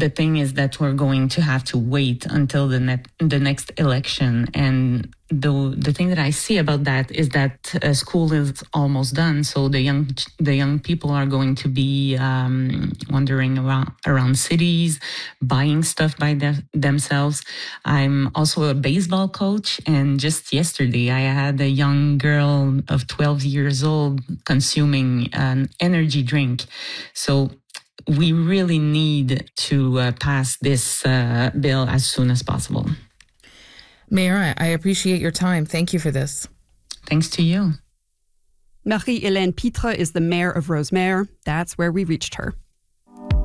the thing is that we're going to have to wait until the next election. And the thing that I see about that is that school is almost done. So the young people are going to be wandering around cities, buying stuff by themselves. I'm also a baseball coach. And just yesterday, I had a young girl of 12 years old consuming an energy drink. So we really need to pass this bill as soon as possible. Mayor, I appreciate your time. Thank you for this. Thanks to you. Marie-Hélène Pitre is the mayor of Rosemère. That's where we reached her.